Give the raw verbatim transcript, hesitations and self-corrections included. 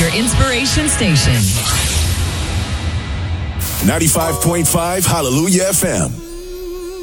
your inspiration station. ninety-five point five Hallelujah F M.